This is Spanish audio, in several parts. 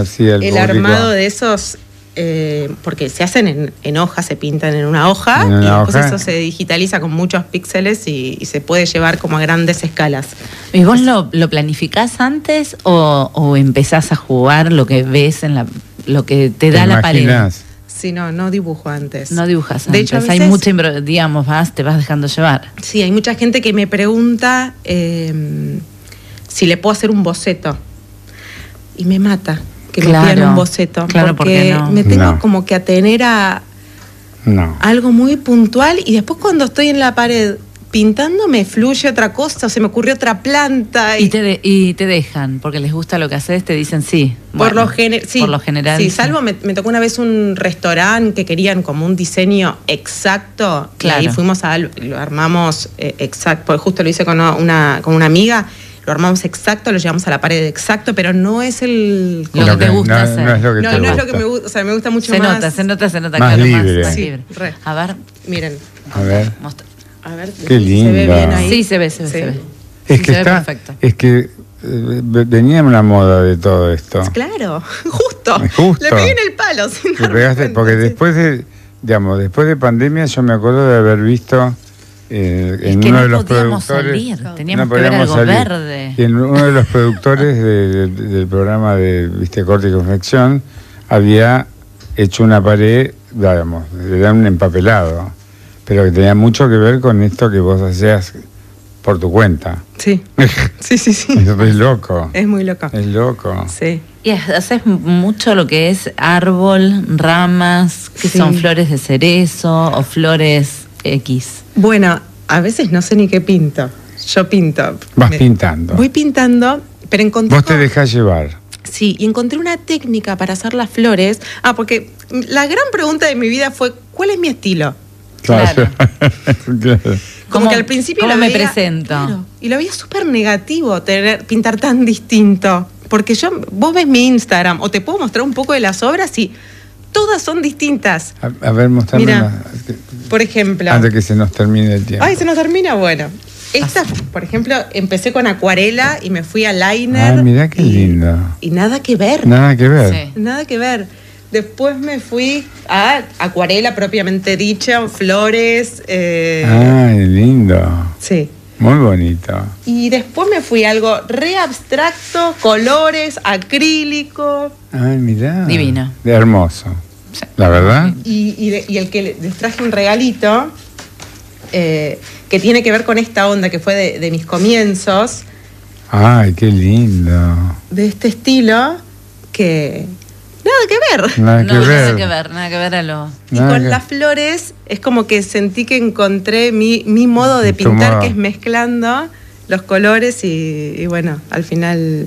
Sí, el armado de esos, porque se hacen en hojas, se pintan en una hoja, y después eso se digitaliza con muchos píxeles y se puede llevar como a grandes escalas. ¿Y vos lo planificás antes o empezás a jugar lo que ves en lo que te da la pared? Sí, no dibujo antes. No dibujas antes. De hecho, a veces, hay mucha, digamos, te vas dejando llevar. Sí, hay mucha gente que me pregunta si le puedo hacer un boceto. Y me mata que me pidan un boceto. Claro, porque no. Me tengo como que atener a algo muy puntual, y después cuando estoy en la pared pintando me fluye otra cosa, o se me ocurrió otra planta. Y te dejan, porque les gusta lo que haces, te dicen sí. Por lo general. Sí, salvo me tocó una vez un restaurante que querían como un diseño exacto. Claro. Y ahí fuimos lo armamos exacto, porque justo lo hice con una amiga. Lo armamos exacto, lo llevamos a la pared exacto, pero no es lo que te gusta hacer. No es lo que no es lo que me gusta, o sea, me gusta mucho más. Se nota, más claro, libre. más sí, libre. A ver. Miren. A ver. A ver, qué lindo. ¿se ve bien ahí? Sí, se ve. Es que está perfecto. Es que venía una moda de todo esto. Claro, justo. Le pegué en el palo. Sin darme cuenta, porque después de pandemia yo me acuerdo de haber visto en uno de los productores, teníamos que ver algo verde. Y en uno de los productores del programa de Corte y Confección había hecho una pared, digamos, era un empapelado, pero que tenía mucho que ver con esto que vos hacías por tu cuenta. Sí. Sí. Es loco. Es muy loco. Es loco. Sí. Y haces mucho lo que es árbol, ramas, que son flores de cerezo o flores X. Bueno, a veces no sé ni qué pinto. Yo pinto. Vas pintando. Voy pintando, pero encontré... Vos te dejás llevar. Sí, y encontré una técnica para hacer las flores. Porque la gran pregunta de mi vida fue, ¿cuál es mi estilo? Claro. Como que al principio ¿cómo lo veía, me presento? Claro, y lo veía súper negativo pintar tan distinto. Porque vos ves mi Instagram, o te puedo mostrar un poco de las obras y todas son distintas. A ver, mostrame. Mira, por ejemplo. Antes que se nos termine el tiempo. Ay, se nos termina, bueno. Esta, por ejemplo, empecé con acuarela y me fui a liner. Ah, mirá qué lindo. Y nada que ver. Nada que ver. Sí. Nada que ver. Después me fui a acuarela propiamente dicha, flores. Ay, lindo. Sí. Muy bonito. Y después me fui a algo re abstracto, colores, acrílico. Ay, mirá. Divino. De hermoso. Sí. La verdad. Y el que les traje un regalito, que tiene que ver con esta onda que fue de mis comienzos. Ay, qué lindo. De este estilo que... Nada que ver. Nada que ver a lo... Y con las flores es como que sentí que encontré mi modo de pintar, que es mezclando los colores y bueno, al final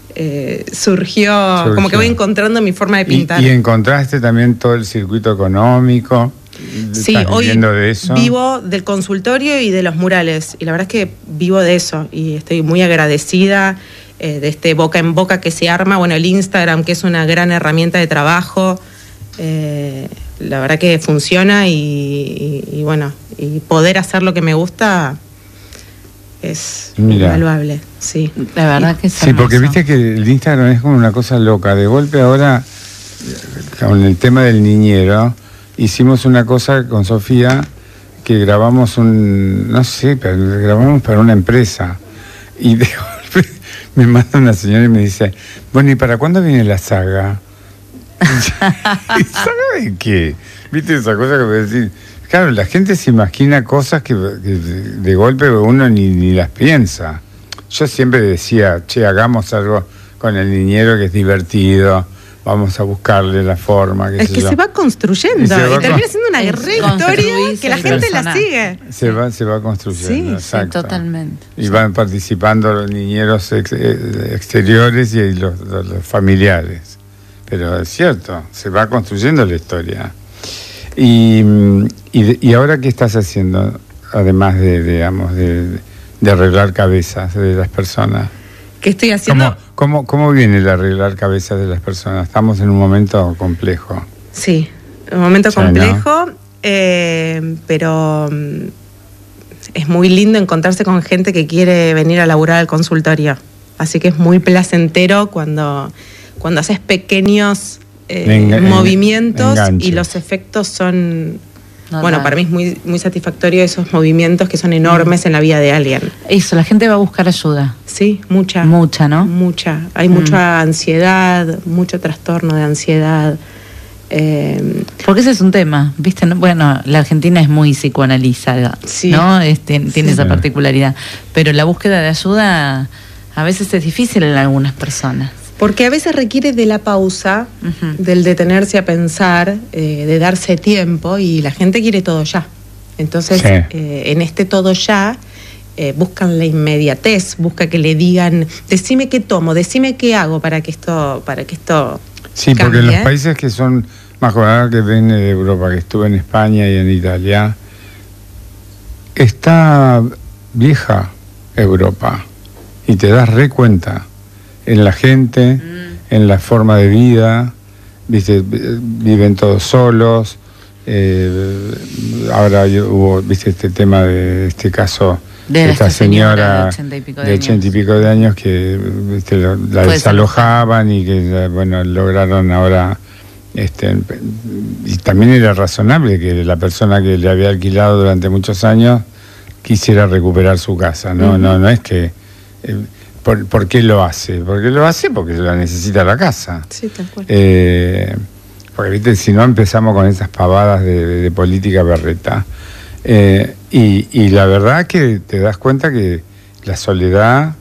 surgió como que voy encontrando mi forma de pintar. Y encontraste también todo el circuito económico. Sí, hoy de eso. Vivo del consultorio y de los murales, y la verdad es que vivo de eso y estoy muy agradecida de este boca en boca que se arma. Bueno, el Instagram, que es una gran herramienta de trabajo, la verdad que funciona y bueno, y poder hacer lo que me gusta es invaluable. Sí, la verdad que es hermoso. Sí, porque viste que el Instagram es como una cosa loca. De golpe ahora, con el tema del niñero, hicimos una cosa con Sofía, que grabamos grabamos para una empresa, y de golpe me manda una señora y me dice, bueno, ¿y para cuándo viene la saga? ¿Y saga de qué? ¿Viste esa cosa que voy a decir? Claro, la gente se imagina cosas que de golpe uno ni las piensa. Yo siempre decía, hagamos algo con el niñero que es divertido, vamos a buscarle la forma. Es que se va construyendo y termina siendo una re historia que la gente la sigue. Se va construyendo, sí, totalmente. Y van participando los niñeros exteriores y los familiares. Pero es cierto, se va construyendo la historia. Y ahora, ¿qué estás haciendo? Además de arreglar cabezas de las personas. ¿Qué estoy haciendo? ¿Cómo viene el arreglar cabezas de las personas? Estamos en un momento complejo. Sí, un momento complejo, ¿no? Pero es muy lindo encontrarse con gente que quiere venir a laburar al consultorio. Así que es muy placentero cuando cuando haces pequeños movimientos y los efectos son... Bueno, para mí es muy, muy satisfactorio esos movimientos que son enormes en la vida de alguien. Eso, la gente va a buscar ayuda. Sí, mucha. Mucha, ¿no? Mucha. Hay mucha ansiedad, mucho trastorno de ansiedad. Porque ese es un tema, ¿viste? Bueno, la Argentina es muy psicoanalizada, sí, ¿no? Tiene esa particularidad. Pero la búsqueda de ayuda a veces es difícil en algunas personas. Porque a veces requiere de la pausa, del detenerse a pensar, de darse tiempo, y la gente quiere todo ya. Entonces, en este todo ya, buscan la inmediatez, busca que le digan, decime qué tomo, decime qué hago para que esto sí, cambie. Porque en los países que son más jóvenes, que viene de Europa, que estuve en España y en Italia, está vieja Europa, y te das cuenta en la gente, en la forma de vida, ¿viste? Viven todos solos. Ahora hubo, ¿viste? Este tema de este caso de esta señora de 80 y pico de años que, ¿viste? la desalojaban y que, bueno, lograron ahora... y también era razonable que la persona que le había alquilado durante muchos años quisiera recuperar su casa, ¿no? No es que... ¿Por qué lo hace? Porque lo hace porque la necesita la casa. Sí, tal cual. Porque, ¿viste? Si no empezamos con esas pavadas de política berreta. Y la verdad que te das cuenta que la soledad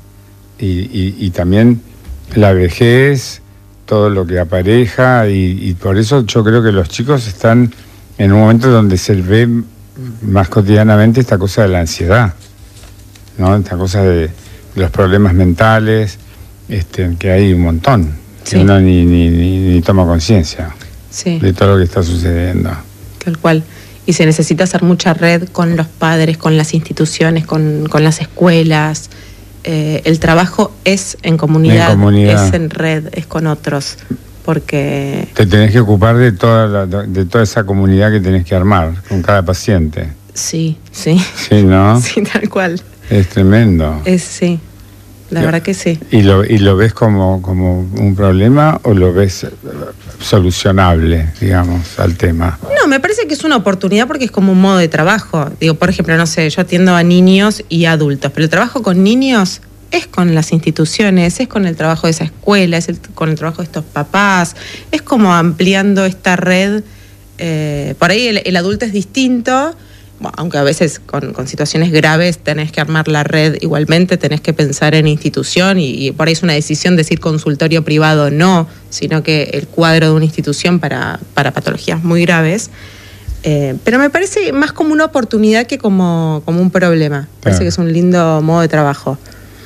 y también la vejez, todo lo que apareja, y por eso yo creo que los chicos están en un momento donde se ve más cotidianamente esta cosa de la ansiedad, ¿no? Esta cosa de los problemas mentales, que hay un montón, que uno ni toma conciencia de todo lo que está sucediendo. Tal cual. Y se necesita hacer mucha red con los padres, con las instituciones, con las escuelas. El trabajo es en comunidad, es en red, es con otros, porque... Te tenés que ocupar de toda esa comunidad que tenés que armar, con cada paciente. Sí. Sí, ¿no? Sí, tal cual. Es tremendo. Sí, la verdad que sí. ¿Y lo ves como un problema o lo ves solucionable, digamos, al tema? No, me parece que es una oportunidad porque es como un modo de trabajo. Digo, por ejemplo, no sé, yo atiendo a niños y adultos, pero el trabajo con niños es con las instituciones, es con el trabajo de esa escuela, con el trabajo de estos papás, es como ampliando esta red. Por ahí el adulto es distinto. Bueno, aunque a veces con situaciones graves tenés que armar la red igualmente, tenés que pensar en institución y por ahí es una decisión decir consultorio privado no, sino que el cuadro de una institución para patologías muy graves. Pero me parece más como una oportunidad que como un problema. Parece que es un lindo modo de trabajo.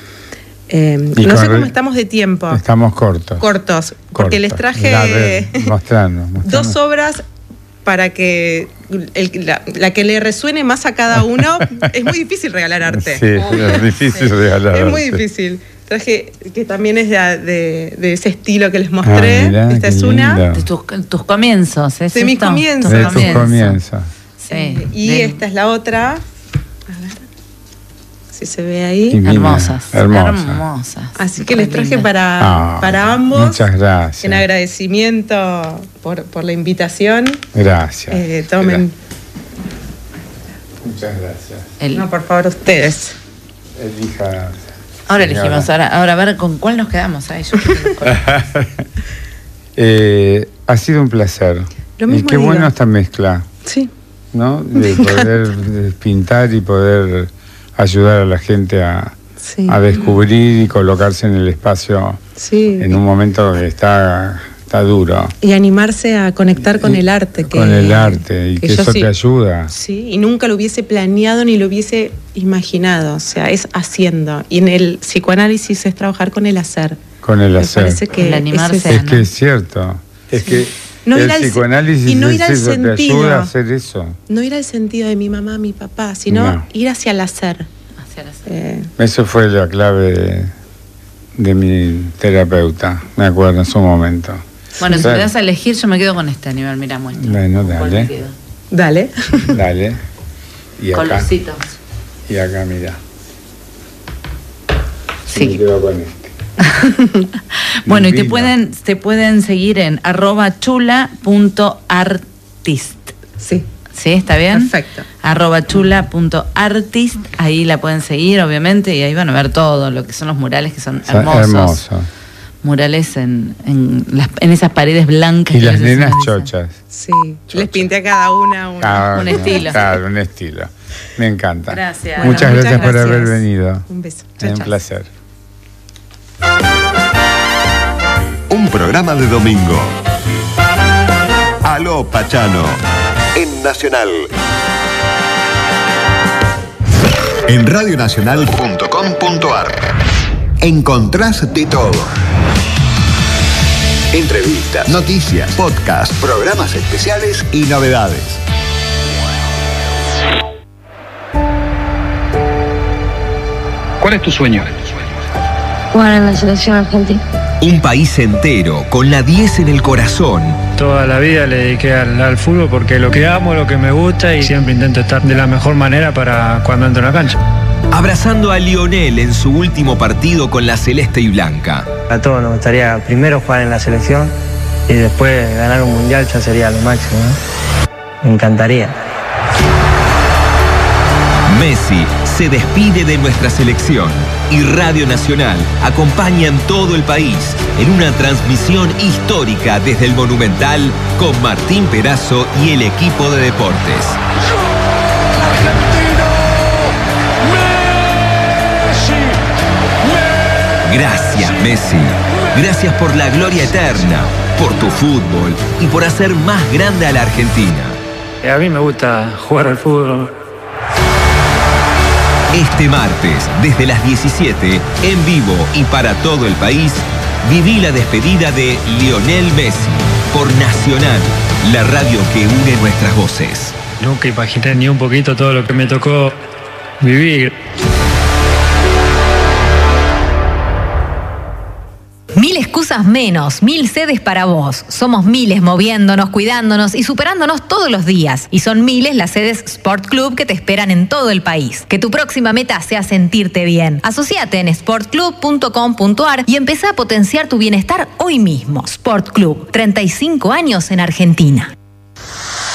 No sé cómo estamos de tiempo. Estamos cortos. Porque les traje mostrando. 2 obras para que la que le resuene más a cada uno. Es muy difícil regalar arte. Sí, es difícil regalar arte. Es muy difícil. Traje que también es de ese estilo que les mostré. Mirá, esta es una. De tus comienzos. ¿Es de mis comienzos. De tus comienzos. Sí. Y esta es la otra. A ver si se ve ahí. Hermosas. Así que les traje para ambos. Muchas gracias. En agradecimiento por la invitación. Gracias. Tomen. Muchas gracias. No, por favor, ustedes. Elija. Ahora elegimos. Ahora a ver con cuál nos quedamos. Ha sido un placer. Lo mismo y qué bueno esta mezcla. Sí. ¿No? De poder pintar y poder ayudar a la gente a descubrir y colocarse en el espacio en un momento que está duro. Y animarse a conectar con el arte. Con el arte, y que eso te ayuda. Sí, y nunca lo hubiese planeado ni lo hubiese imaginado. O sea, es haciendo. Y en el psicoanálisis es trabajar con el hacer. Con el hacer. Parece que el animarse. Es que es cierto. Es que el psicoanálisis y no ir al te ayuda a hacer eso. No ir al sentido de mi mamá, mi papá, sino ir hacia el hacer. Eso fue la clave de mi terapeuta, me acuerdo en su momento. Bueno, si me das a elegir, yo me quedo con este nivel. Mira, muestra. Bueno, dale. Dale. Y acá. Colorcitos. Y acá, mira. Sí. Me quedo con este. Bueno, y te pueden seguir en @chula.artist. Sí. ¿Sí? ¿Está bien? Perfecto. @chula.artist, ahí la pueden seguir, obviamente, y ahí van a ver todo lo que son los murales, que son hermosos. Murales en esas paredes blancas. Y las nenas chochas. Sí, les pinté a cada una un estilo. Claro, un estilo. Me encanta. Gracias. Bueno, muchas gracias por haber venido. Un beso. Un placer. Un programa de domingo. Aló Pachano. En Nacional. En radionacional.com.ar encontrás de todo. Entrevistas, noticias, podcasts, programas especiales y novedades. ¿Cuál es tu sueño? Jugar en la selección argentina. Un país entero con la 10 en el corazón. Toda la vida le dediqué al fútbol porque lo que amo, lo que me gusta y siempre intento estar de la mejor manera para cuando entro en la cancha. Abrazando a Lionel en su último partido con la celeste y blanca. A todos nos gustaría primero jugar en la selección y después ganar un mundial ya sería lo máximo, ¿no? Me encantaría. Messi se despide de nuestra selección y Radio Nacional acompaña en todo el país en una transmisión histórica desde el Monumental con Martín Perazo y el equipo de deportes. Gracias, Messi. Gracias por la gloria eterna, por tu fútbol y por hacer más grande a la Argentina. A mí me gusta jugar al fútbol. Este martes, desde las 17, en vivo y para todo el país, viví la despedida de Lionel Messi por Nacional, la radio que une nuestras voces. Nunca imaginé ni un poquito todo lo que me tocó vivir. 1000 excusas menos, 1000 sedes para vos. Somos miles moviéndonos, cuidándonos y superándonos todos los días. Y son miles las sedes Sport Club que te esperan en todo el país. Que tu próxima meta sea sentirte bien. Asociate en sportclub.com.ar y empezá a potenciar tu bienestar hoy mismo. Sport Club, 35 años en Argentina.